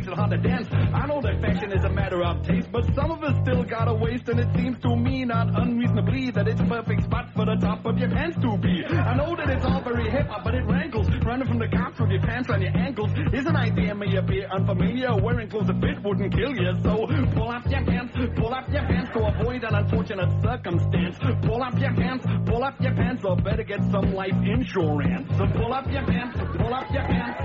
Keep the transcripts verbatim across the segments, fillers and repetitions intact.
it hard to dance. I know that fashion is a matter of taste, but some of us still got a waist, and it seems to me not unreasonably that it's a perfect spot for the top of your pants to be. I know that it's all very hip, but it rankles. Running from the cops with your pants on your ankles is an idea may appear unfamiliar. Wearing clothes that fit wouldn't kill you, so pull up your pants, pull up your pants to avoid an unfortunate circumstance. Pull up your pants, pull up your pants, or better get some life insurance. So pull up your pants, pull up your pants.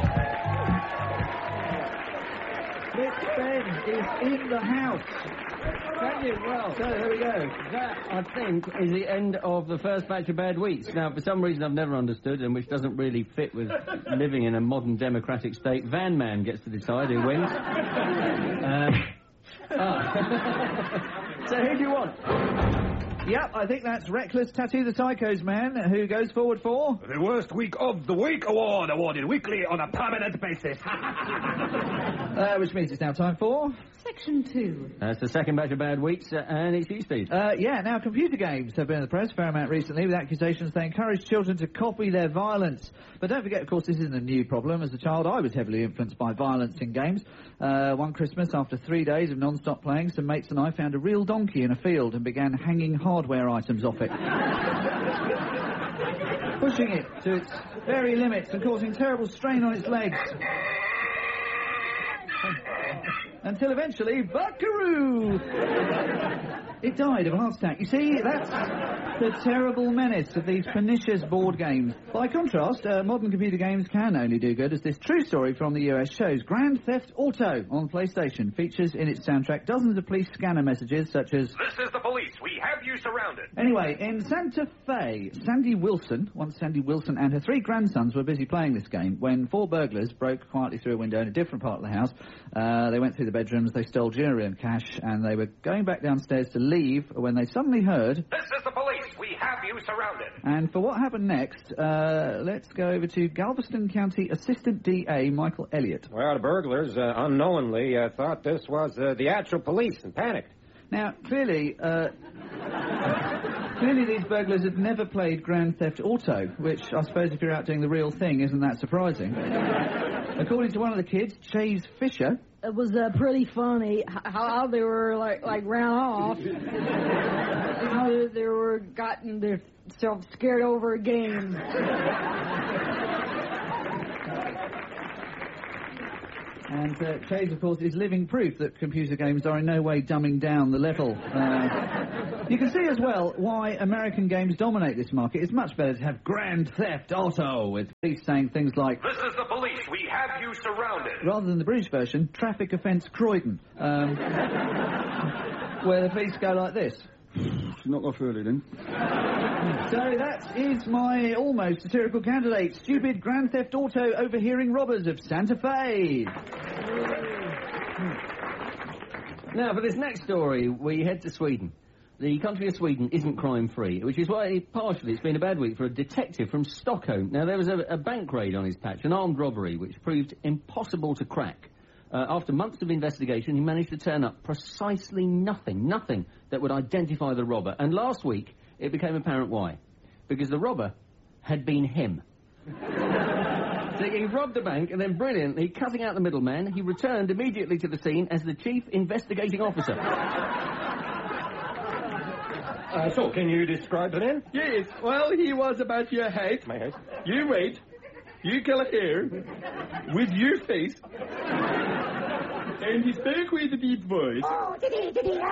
Big Ben is in the house. Thank you. Well, so there we go. That, I think, is the end of the first batch of bad weeks. Now, for some reason I've never understood, and which doesn't really fit with living in a modern democratic state, Van Man gets to decide who wins. um, ah. So who do you want? Yep, I think that's Reckless Tattoo the Psycho's man, who goes forward for... The Worst Week of the Week Award, awarded weekly on a permanent basis. uh, which means it's now time for... Section two. That's the second batch of bad weeks, uh, and it's you, Steve. Uh, yeah, now computer games have been in the press a fair amount recently with accusations they encourage children to copy their violence. But don't forget, of course, this isn't a new problem. As a child, I was heavily influenced by violence in games. Uh, one Christmas, after three days of non-stop playing, some mates and I found a real donkey in a field and began hanging hardware items off it. Pushing it to its very limits and causing terrible strain on its legs. Until eventually, buckaroo! It died of a heart attack. You see, that's the terrible menace of these pernicious board games. By contrast, uh, modern computer games can only do good, as this true story from the U S shows. Grand Theft Auto on PlayStation features in its soundtrack dozens of police scanner messages such as... This is the police. We have you surrounded. Anyway, in Santa Fe, Sandy Wilson, once Sandy Wilson and her three grandsons were busy playing this game when four burglars broke quietly through a window in a different part of the house. Uh, they went through the bedrooms, they stole jewellery and cash, and they were going back downstairs to leave when they suddenly heard... This is the police. We have you surrounded. And for what happened next, uh, let's go over to Galveston County Assistant D A Michael Elliott. Well, the burglars uh, unknowingly uh, thought this was uh, the actual police and panicked. Now, clearly, uh, clearly these burglars had never played Grand Theft Auto, which I suppose if you're out doing the real thing isn't that surprising. According to one of the kids, Chase Fisher... It was uh, pretty funny how they were, like, like ran off. You know, they were gotten themselves scared over a game. And uh, Chase, of course, is living proof that computer games are in no way dumbing down the level. Uh, you can see as well why American games dominate this market. It's much better to have Grand Theft Auto, with police saying things like... This is the police. We have you surrounded. Rather than the British version, Traffic Offence Croydon, um, where the police go like this. She's not got further then. So that is my almost satirical candidate, stupid Grand Theft Auto overhearing robbers of Santa Fe. Now, for this next story, we head to Sweden. The country of Sweden isn't crime-free, which is why, partially, it's been a bad week for a detective from Stockholm. Now, there was a, a bank raid on his patch, an armed robbery, which proved impossible to crack. Uh, after months of investigation, he managed to turn up precisely nothing, nothing that would identify the robber. And last week, it became apparent why. Because the robber had been him. So he robbed the bank, and then brilliantly, cutting out the middleman, he returned immediately to the scene as the chief investigating officer. Uh, so, can you describe the man? Yes, well, he was about your height. My height? You weight. You colour hair. With your face. And he spoke with a deep voice. Oh, did he, did he,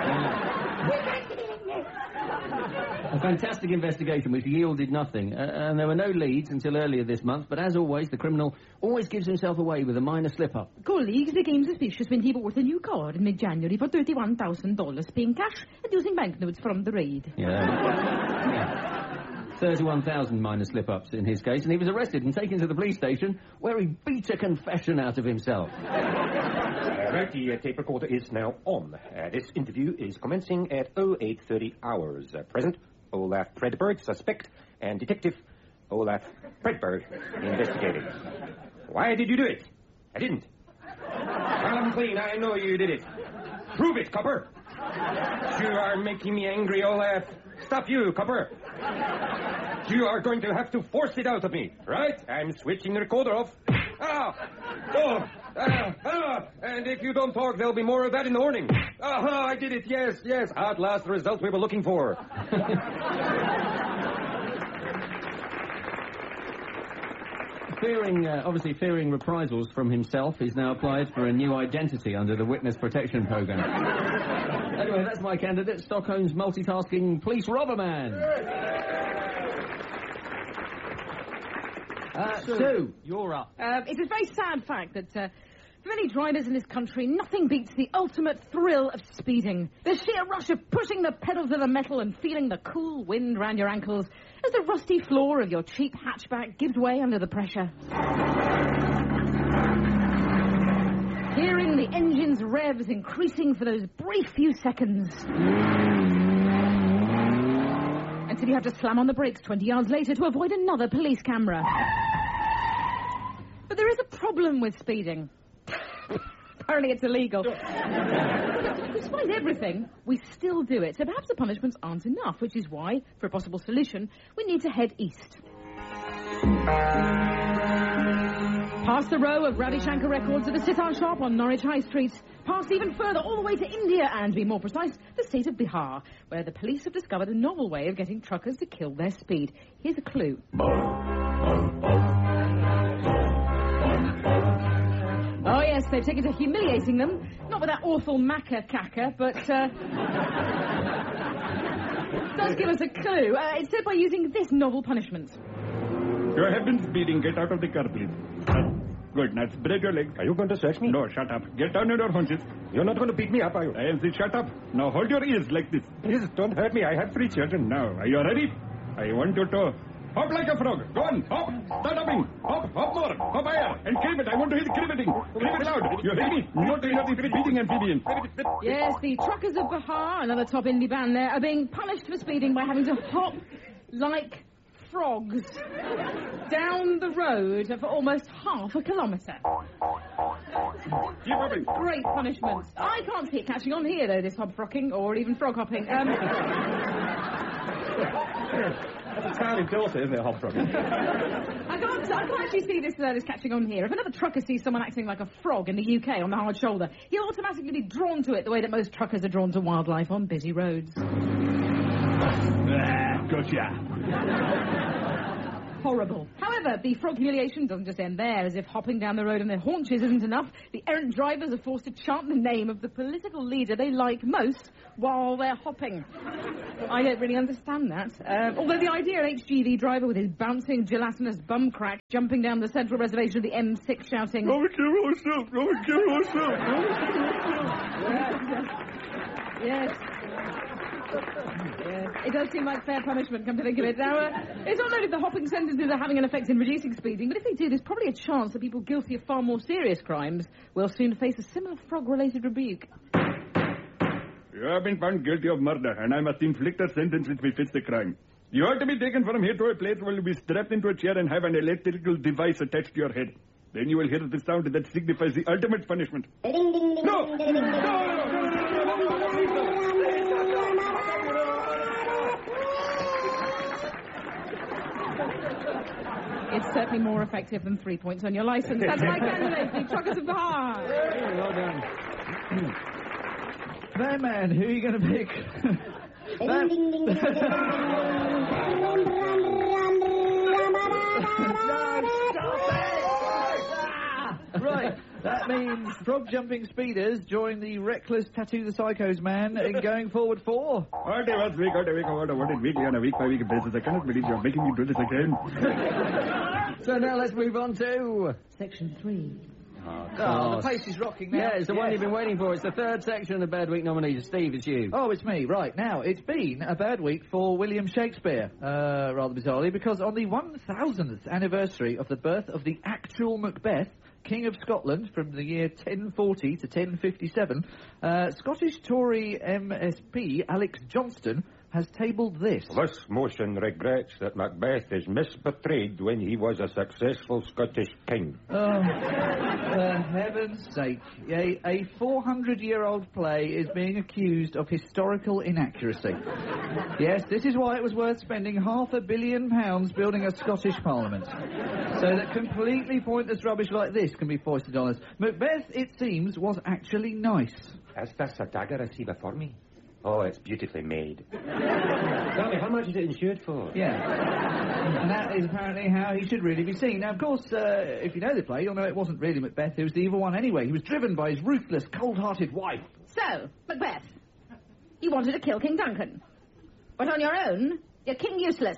A fantastic investigation which yielded nothing, uh, and there were no leads until earlier this month, but as always, the criminal always gives himself away with a minor slip-up. Colleagues became suspicious when he bought a new car in mid-January for thirty-one thousand dollars, paying cash and using banknotes from the raid. Yeah. yeah. thirty-one thousand minor slip-ups in his case, and he was arrested and taken to the police station, where he beat a confession out of himself. Uh, right, the uh, tape recorder is now on. Uh, this interview is commencing at oh eight thirty hours. Uh, present, Olaf Predberg, suspect, and Detective Olaf Predberg, investigating. Why did you do it? I didn't. Come clean, I know you did it. Prove it, copper. You are making me angry, Olaf. Stop you, copper. You are going to have to force it out of me, right? I'm switching the recorder off. Ah! Oh! Ah! Ah! Uh, if you don't talk, there'll be more of that in the morning. Aha, I did it, yes, yes. At last, the result we were looking for. Fearing, uh, obviously fearing reprisals from himself, he's now applied for a new identity under the Witness Protection Programme. Anyway, that's my candidate, Stockholm's multitasking police robber man. Uh, Sue, you're up. Uh, it's a very sad fact that uh, for many drivers in this country, nothing beats the ultimate thrill of speeding. The sheer rush of pushing the pedal to the metal and feeling the cool wind round your ankles as the rusty floor of your cheap hatchback gives way under the pressure. Hearing the engine's revs increasing for those brief few seconds. Until you have to slam on the brakes twenty yards later to avoid another police camera. But there is a problem with speeding. Apparently it's illegal. Despite everything, we still do it. So perhaps the punishments aren't enough, which is why, for a possible solution, we need to head east. Past the row of Ravi Shankar records at the Sitar shop on Norwich High Street. Past even further, all the way to India and, to be more precise, the state of Bihar, where the police have discovered a novel way of getting truckers to kill their speed. Here's a clue. Oh, yes, they've taken to humiliating them. Not with that awful maca caca, but, uh... it does give us a clue. Uh, it's said by using this novel punishment. You have been speeding. Get out of the car, please. Uh, good. Now spread your legs. Are you going to search me? No, shut up. Get down on your haunches. You're not going to beat me up, are you? I am saying shut up. Now hold your ears like this. Please, don't hurt me. I have three children. Now, are you ready? I want you to hop like a frog. Go on, hop. Start hopping. Hop, hop more. Hop higher. And crib it. I want to hear the cribbeting. Crib it loud. You hear me? Not another speeding amphibian. Yes, the truckers of Bihar, another top indie band there, are being punished for speeding by having to hop like frogs down the road for almost half a kilometre. Keep hopping. Great punishment. I can't see it catching on here, though, this hop frocking, or even frog hopping. Um... That's a town in Dorset, isn't it, hop frog? I can't, I can't actually see this, uh, this catching on here. If another trucker sees someone acting like a frog in the U K on the hard shoulder, he'll automatically be drawn to it the way that most truckers are drawn to wildlife on busy roads. Ah, gotcha. Horrible. However, the frog humiliation doesn't just end there, as if hopping down the road on their haunches isn't enough. The errant drivers are forced to chant the name of the political leader they like most while they're hopping. I don't really understand that. Uh, although the idea of H G V driver with his bouncing, gelatinous bum crack jumping down the central reservation of the M six shouting... Go and kill yourself. Go and kill yourself. Yes. Yes. It does seem like fair punishment, come to think of it. Now, uh, it's not known if the hopping sentences are having an effect in reducing speeding, but if they do, there's probably a chance that people guilty of far more serious crimes will soon face a similar frog-related rebuke. You have been found guilty of murder, and I must inflict a sentence which befits the crime. You are to be taken from here to a place where you will be strapped into a chair and have an electrical device attached to your head. Then you will hear the sound that signifies the ultimate punishment. No! No! It's certainly more effective than three points on your licence. That's my candidate, the Truckers of Bihar. Well done. Man, man, who are you going to pick? That... Right, that means frog-jumping speeders join the reckless Tattoo the Psychos man in going forward for... All day once week, all day week, all day one weekly on a week-by-week basis. I cannot believe you're making me do this again. So now let's move on to... Section three. Oh, Oh, the place is rocking now. Yeah, it's the one Yes. you've been waiting for. It's the third section of Bad Week nominees. Steve, it's you. Oh, it's me. Right, now, it's been a bad week for William Shakespeare, uh, rather bizarrely, because on the one thousandth anniversary of the birth of the actual Macbeth, King of Scotland, from the year ten forty to ten fifty-seven, uh, Scottish Tory M S P Alex Johnston has tabled this. This motion regrets that Macbeth is misportrayed when he was a successful Scottish king. Oh, for heaven's sake. A four hundred year old play is being accused of historical inaccuracy. Yes, this is why it was worth spending half a billion pounds building a Scottish Parliament. So that completely pointless rubbish like this can be foisted on us. Macbeth, it seems, was actually nice. Is this a dagger I see before me? Oh, it's beautifully made. Tell me, how much is it insured for? Yeah. And that is apparently how he should really be seen. Now, of course, uh, if you know the play, you'll know it wasn't really Macbeth who was the evil one anyway. He was driven by his ruthless, cold-hearted wife. So, Macbeth, you wanted to kill King Duncan. But on your own, you're king useless.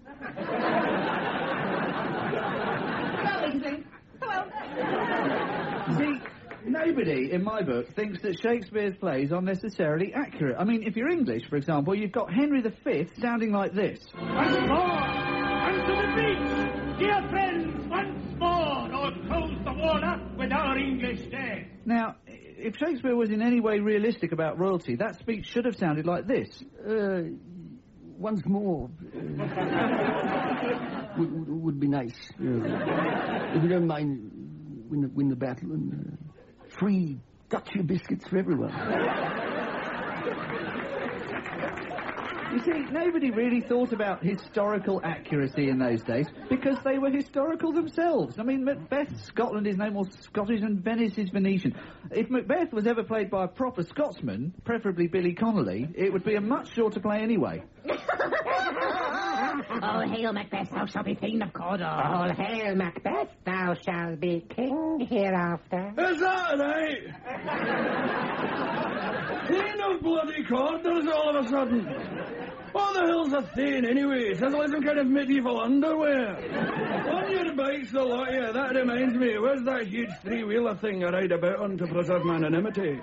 Well, Weasley. Well. See, nobody, in my book, thinks that Shakespeare's plays are necessarily accurate. I mean, if you're English, for example, you've got Henry the Fifth sounding like this. Once more, unto the beach, dear friends, once more, or close the wall up with our English dead. Now, if Shakespeare was in any way realistic about royalty, that speech should have sounded like this. Uh, once more. Uh, would, would, would be nice. Uh, if you don't mind, win the, win the battle and... Uh, free Dutcher biscuits for everyone. You see, nobody really thought about historical accuracy in those days because they were historical themselves. I mean, Macbeth, Scotland is no more Scottish and Venice is Venetian. If Macbeth was ever played by a proper Scotsman, preferably Billy Connolly, it would be a much shorter play anyway. Oh, hail Macbeth, thou shalt be Thane of Cawdor. All hail Macbeth, thou shalt be king hereafter. Is that right? Thane of bloody Cawdors all of a sudden. What the hell's a Thane anyway? Sounds like some kind of medieval underwear. On your bikes, the lot of you. That reminds me, where's that huge three-wheeler thing I ride about on to preserve my anonymity?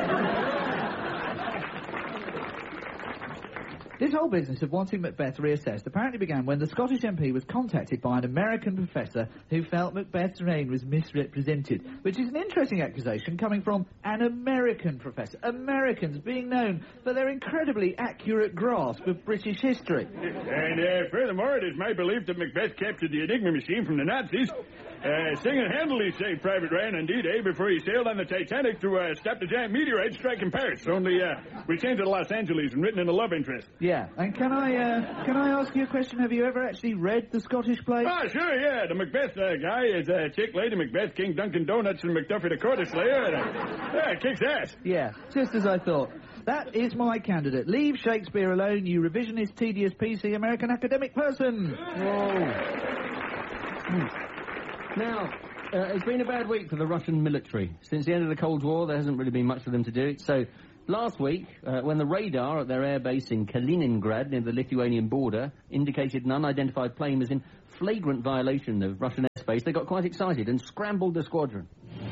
This whole business of wanting Macbeth reassessed apparently began when the Scottish M P was contacted by an American professor who felt Macbeth's reign was misrepresented, which is an interesting accusation coming from an American professor. Americans being known for their incredibly accurate grasp of British history. And uh, furthermore, it is my belief that Macbeth captured the Enigma machine from the Nazis. Uh, single-handedly saved Private Ryan, indeed, eh, before he sailed on the Titanic to uh, stop the giant meteorite striking Paris. Only, uh, we changed it to Los Angeles and written in a love interest. Yeah, and can I, uh, can I ask you a question? Have you ever actually read the Scottish play? Ah, sure, yeah. The Macbeth uh, guy is uh, Chick Lady Macbeth, King Duncan Donuts, and McDuffie the Quarter Slayer. And, uh, yeah, it kicks ass. Yeah, just as I thought. That is my candidate. Leave Shakespeare alone, you revisionist, tedious, P C American academic person. Whoa. Hmm. Now, uh, it's been a bad week for the Russian military. Since the end of the Cold War, there hasn't really been much for them to do. So, last week, uh, when the radar at their air base in Kaliningrad, near the Lithuanian border, indicated an unidentified plane was in flagrant violation of Russian airspace, they got quite excited and scrambled the squadron.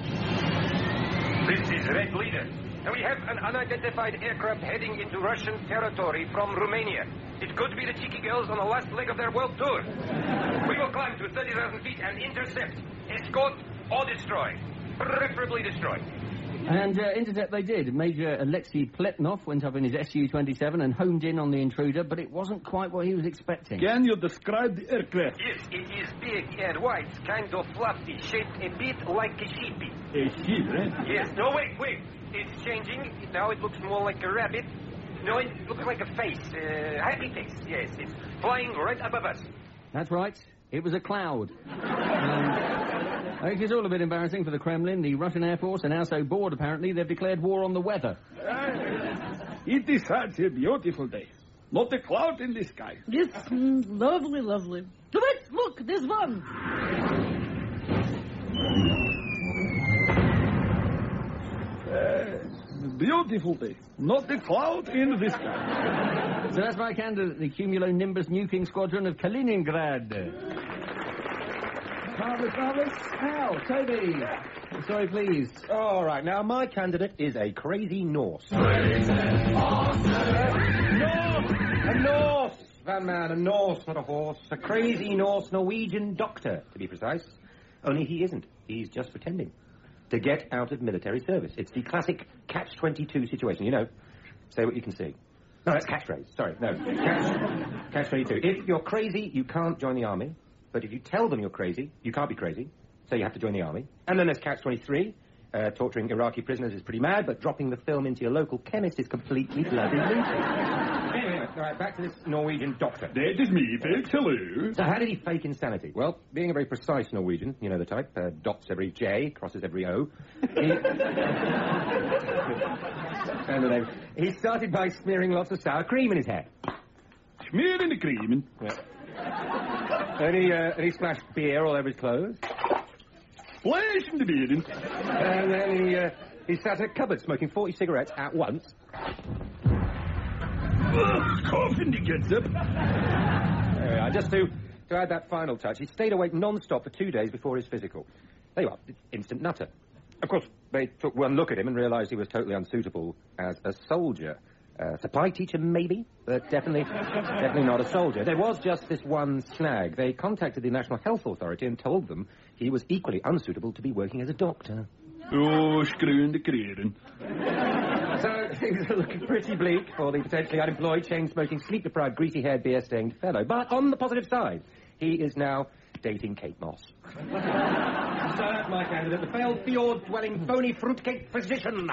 This is Red Leader. Now we have an unidentified aircraft heading into Russian territory from Romania. It could be the cheeky girls on the last leg of their world tour. We will climb to thirty thousand feet and intercept, escort, or destroy. Preferably destroy. And uh, intercept they did. Major Alexei Pletnov went up in his S U twenty-seven and homed in on the intruder, but it wasn't quite what he was expecting. Can you describe the aircraft? Yes, it is big and white, kind of fluffy, shaped a bit like a sheepy. A sheep, right? Yes. No, wait, wait. It's changing. Now it looks more like a rabbit. No, it looks like a face. Uh, happy face. Yes, it's flying right above us. That's right. It was a cloud. um, it is all a bit embarrassing for the Kremlin. The Russian Air Force are now so bored, apparently, they've declared war on the weather. It is such a beautiful day. Not a cloud in the sky. Yes, mm, lovely, lovely. Wait, look, there's one. Uh, beautiful day. Not a cloud in the sky. So that's my candidate, the Cumulonimbus nuking squadron of Kaliningrad. Marvellous, marvellous. Now, Toby. Sorry, please. All right, now my candidate is a crazy Norse. Norse! A Norse! That man, a Norse, not a horse. A crazy Norse Norwegian doctor, to be precise. Only he isn't. He's just pretending to get out of military service. It's the classic catch twenty-two situation, you know. Say what you can see. No, that's catchphrase. Sorry, no. Catch, catch twenty-two. If you're crazy, you can't join the army. But if you tell them you're crazy, you can't be crazy. So you have to join the army. And then there's catch twenty-three. Uh, torturing Iraqi prisoners is pretty mad, but dropping the film into your local chemist is completely bloody lunatic. Anyway, all right, back to this Norwegian doctor. That is me, Felix. Hello. So how did he fake insanity? Well, being a very precise Norwegian, you know the type, uh, dots every J, crosses every O. He... he started by smearing lots of sour cream in his hair. Smearing the cream? Yeah. and, he, uh, and he splashed beer all over his clothes. Splash in the beer. And then he, uh, he sat at a cupboard smoking forty cigarettes at once. Ugh, coughing he gets up. Uh, just to, to add that final touch, he stayed awake non-stop for two days before his physical. There you are, instant nutter. Of course, they took one look at him and realised he was totally unsuitable as a soldier. Uh, supply teacher, maybe, but definitely, definitely not a soldier. There was just this one snag. They contacted the National Health Authority and told them he was equally unsuitable to be working as a doctor. Oh, screwing the creating. So things are looking pretty bleak for the potentially unemployed, chain-smoking, sleep-deprived, greasy-haired, beer-stained fellow. But on the positive side, he is now dating Kate Moss. So that's my candidate, the failed fjord-dwelling, bony fruitcake physician.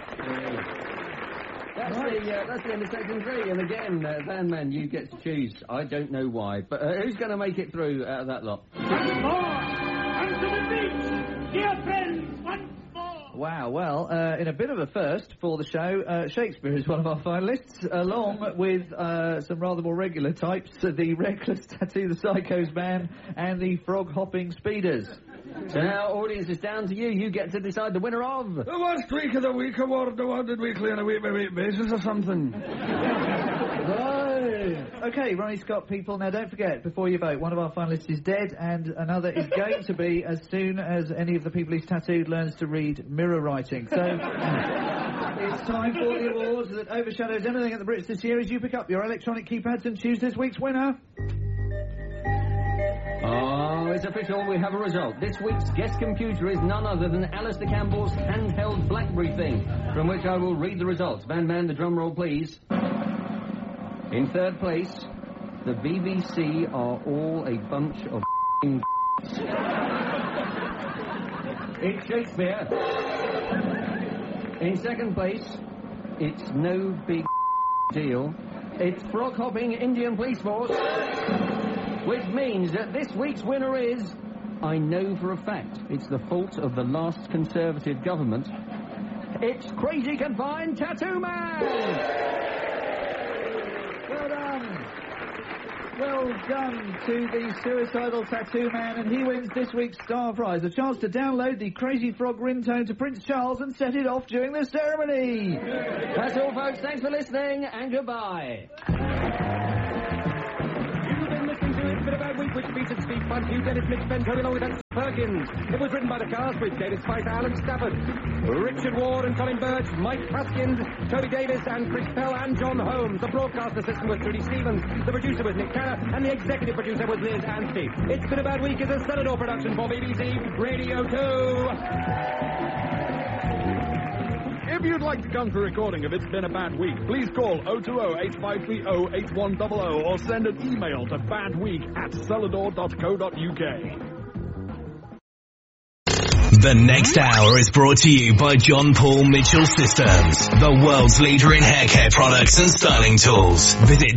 That's the, uh, that's the end of section three, and again, uh, Van Man, you get to choose. I don't know why, but uh, who's going to make it through out of that lot? Once more, onto the beach, dear friends, once more. Wow, well, uh, in a bit of a first for the show, uh, Shakespeare is one of our finalists, along with uh, some rather more regular types, uh, the Reckless Tattoo, the Psychos Man, and the Frog-Hopping Speeders. So now, audience, is down to you. You get to decide the winner of... The worst week of the week award, awarded weekly on a week-by-week basis or something. Right. OK, Ronnie Scott, people, now don't forget, before you vote, one of our finalists is dead and another is going to be as soon as any of the people he's tattooed learns to read mirror writing. So it's time for the awards that overshadows anything at the Brits this year as you pick up your electronic keypads and choose this week's winner. Oh, it's official, we have a result. This week's guest computer is none other than Alistair Campbell's handheld BlackBerry thing, from which I will read the results. Van Man, the drum roll, please. In third place, the B B C are all a bunch of f***ing It's Shakespeare. In second place, it's no big deal. It's frog-hopping Indian police force. Which means that this week's winner is, I know for a fact, it's the fault of the last Conservative government. It's Crazy Confined Tattoo Man! Well done. Well done to the suicidal Tattoo Man, and he wins this week's Star Prize, a chance to download the Crazy Frog ringtone to Prince Charles and set it off during the ceremony. That's all, folks. Thanks for listening, and goodbye. Bit of a week which featured Steve Punt, Hugh Dennis, Mitch Venturi, along with Ed Perkins. It was written by the cast with David Spicer, Alan Stafford, Richard Ward and Colin Birch, Mike Haskins, Toby Davis and Chris Pell and John Holmes. The broadcast assistant was Trudy Stevens. The producer was Nick Tanner and the executive producer was Liz Anstey. It's Been a Bad Week is a Celador production for B B C Radio two. If you'd like to come to a recording of It's Been a Bad Week, please call oh two oh, eight five three oh, eight one hundred or send an email to badweek at celador dot co dot uk. The next hour is brought to you by John Paul Mitchell Systems, the world's leader in hair care products and styling tools. Visit